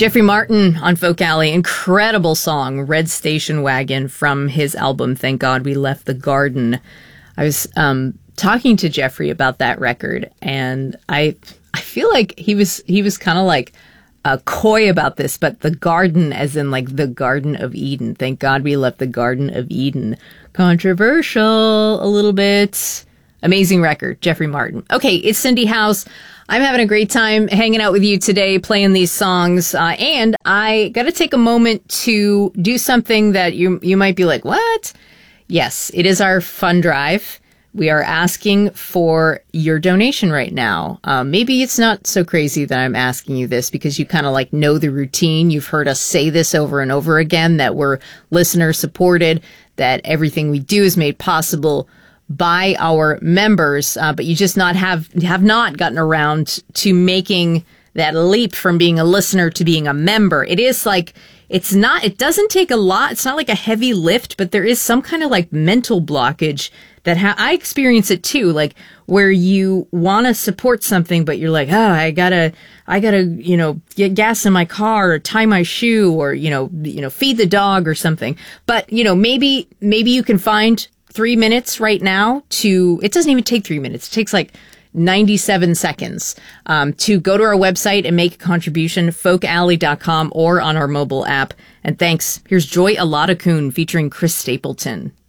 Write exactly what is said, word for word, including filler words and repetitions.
Jeffrey Martin on Folk Alley, incredible song, Red Station Wagon, from his album Thank God We Left the Garden. I was um, talking to Jeffrey about that record, and I I feel like he was he was kind of like uh, coy about this, but the garden as in like the Garden of Eden. Thank God we left the Garden of Eden. Controversial a little bit. Amazing record, Jeffrey Martin. Okay, it's Cindy House. I'm having a great time hanging out with you today, playing these songs. Uh, and I got to take a moment to do something that you you might be like, what? Yes, it is our fund drive. We are asking for your donation right now. Um, maybe it's not so crazy that I'm asking you this because you kind of like know the routine. You've heard us say this over and over again, that we're listener supported, that everything we do is made possible by our members, uh, but you just not have have not gotten around to making that leap from being a listener to being a member. It is like, it's not, it doesn't take a lot. It's not like a heavy lift, but there is some kind of like mental blockage that ha- I experience it too, like where you want to support something, but you're like, oh, I gotta, I gotta, you know, get gas in my car or tie my shoe or, you know, you know, feed the dog or something. But, you know, maybe, maybe you can find three minutes right now to, it doesn't even take three minutes. It takes like ninety-seven seconds um, to go to our website and make a contribution, folk alley dot com or on our mobile app. And thanks. Here's Joy Aladakun featuring Chris Stapleton.